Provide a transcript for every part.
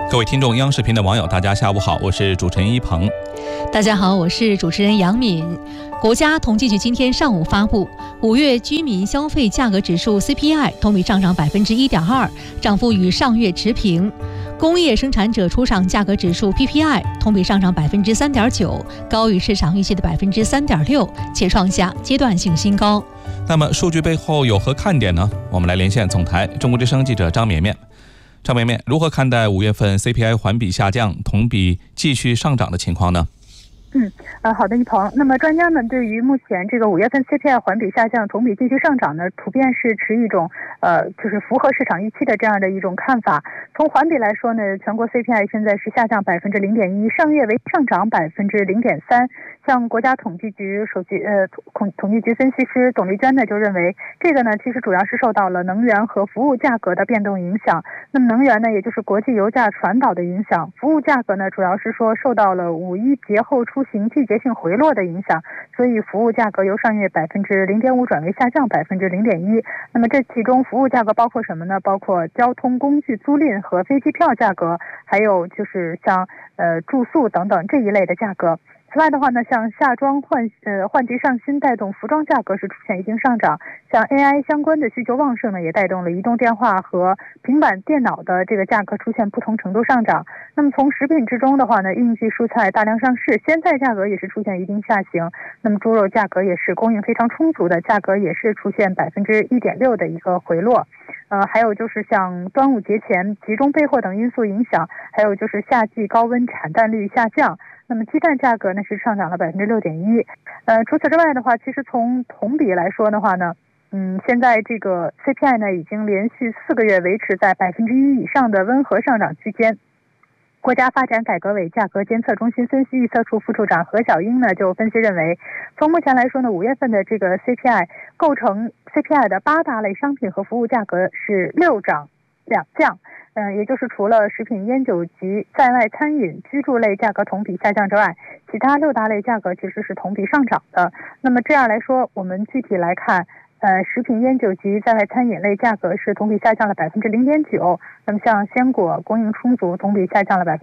各位听众，央视频的网友，大家下午好，我是主持人一鹏。 大家好，我是主持人杨敏。国家统计局今天上午发布5月居民消费价格指数 CPI 同比上涨 1.2%， 涨幅与上月持平。工业生产者出厂价格指数 PPI 同比上涨 3.9%， 高于市场预期的 3.6%， 且创下阶段性新高。 那么数据背后有何看点呢？我们来连线总台中国之声记者张绵绵。张绵绵，如何看待5月份 CPI 环比下降，同比继续上涨的情况呢？ 好的，一鹏。那么专家们对于目前这个5月份 CPI 环比下降，同比继续上涨呢，普遍是持一种就是符合市场预期的这样的一种看法。从环比来说呢，全国 CPI 现在是下降 0.1%， 上月为上涨 0.3%。像国家统计局统计局分析师董丽娟呢就认为，这个呢其实主要是受到了能源和服务价格的变动影响。那么能源呢，也就是国际油价传导的影响；服务价格呢，主要是说受到了5·1节后出行季节性回落的影响，所以服务价格由上月 0.5% 转为下降 0.1%。那么这其中服务价格包括什么呢？包括交通工具租赁和飞机票价格，还有就是像住宿等等这一类的价格。此外的话呢，像夏装换季上新带动服装价格是出现一定上涨，像 AI 相关的需求旺盛呢，也带动了移动电话和平板电脑的这个价格出现不同程度上涨。那么从食品之中的话呢，应季蔬菜大量上市，鲜菜价格也是出现一定下行。那么猪肉价格也是供应非常充足的，价格也是出现 1.6% 的一个回落。还有就是像端午节前集中备货等因素影响，还有就是夏季高温产蛋率下降。那么鸡蛋价格呢是上涨了 6.1%。除此之外的话，其实从同比来说的话呢，现在这个 CPI 呢已经连续4个月维持在 1% 以上的温和上涨区间。国家发展改革委价格监测中心分析预测处副处长何小英呢就分析认为，从目前来说呢，5月份的这个 CPI 构成 CPI 的8大类商品和服务价格是6涨2降。也就是除了食品烟酒及在外餐饮居住类价格同比下降之外，其他6大类价格其实是同比上涨的。那么这样来说，我们具体来看，食品烟酒及在外餐饮类价格是同比下降了 0.9%。那么像鲜果供应充足，同比下降了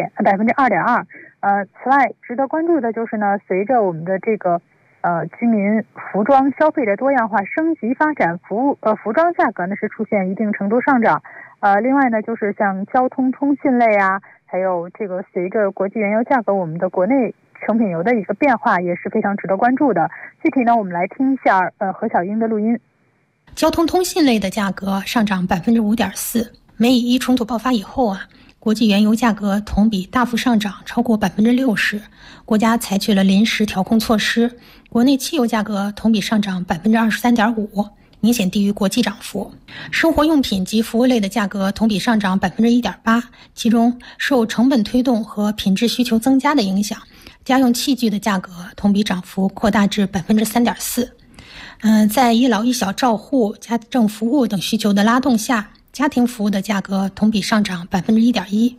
2.2%。此外值得关注的就是呢，随着我们的这个居民服装消费的多样化升级发展，服装价格呢是出现一定程度上涨。另外呢，就是像交通通信类啊，还有这个随着国际原油价格，我们的国内成品油的一个变化也是非常值得关注的。具体呢，我们来听一下何小英的录音。 交通通信类的价格上涨 5.4%。美以冲突爆发以后国际原油价格同比大幅上涨超过 60%， 国家采取了临时调控措施，国内汽油价格同比上涨 23.5%， 明显低于国际涨幅。生活用品及服务类的价格同比上涨 1.8%， 其中受成本推动和品质需求增加的影响，家用器具的价格同比涨幅扩大至 3.4%。在一老一小照护、家政服务等需求的拉动下，家庭服务的价格同比上涨 1.1%。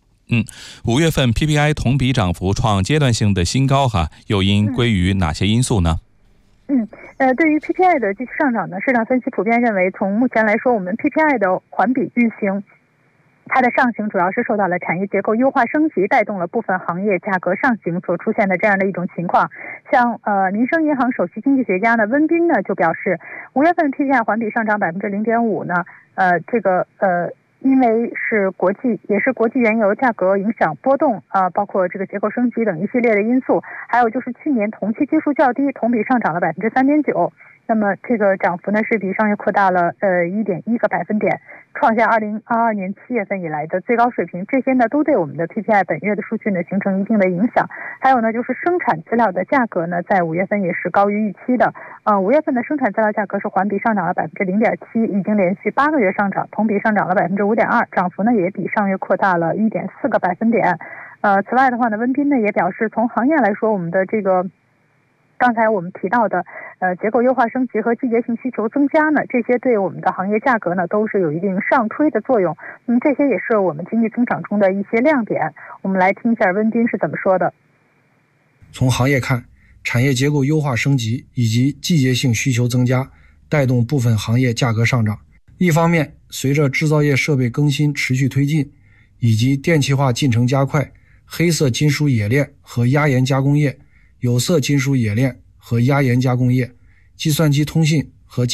5月份 PPI 同比涨幅创阶段性的新高又因归于哪些因素呢？ 对于 PPI 的继续上涨呢，市场分析普遍认为，从目前来说，我们 PPI 的环比运行，它的上行主要是受到了产业结构优化升级，带动了部分行业价格上行所出现的这样的一种情况。像民生银行首席经济学家呢温彬呢就表示，5月份 PPI 环比上涨 0.5% 呢，因为也是国际原油价格影响波动包括这个结构升级等一系列的因素，还有就是去年同期基数较低，同比上涨了 3.9%。那么这个涨幅呢是比上月扩大了1.1个百分点，创下2022年7月份以来的最高水平。这些呢都对我们的 PPI 本月的数据呢形成一定的影响。还有呢就是生产资料的价格呢在5月份也是高于预期的。5月份的生产资料价格是环比上涨了 0.7%， 已经连续8个月上涨，同比上涨了 5.2%， 涨幅呢也比上月扩大了1.4个百分点。此外的话呢，温彬呢也表示，从行业来说，我们的这个刚才我们提到的结构优化升级和季节性需求增加呢，这些对我们的行业价格呢都是有一定上推的作用。这些也是我们经济增长中的一些亮点。我们来听一下温彬是怎么说的。 从行业看，产业结构优化升级以及季节性需求增加，带动部分行业价格上涨。一方面，随着制造业设备更新持续推进， 以及电气化进程加快、黑色金属冶炼和压延加工业、有色金属冶炼和压延加工业、计算机通信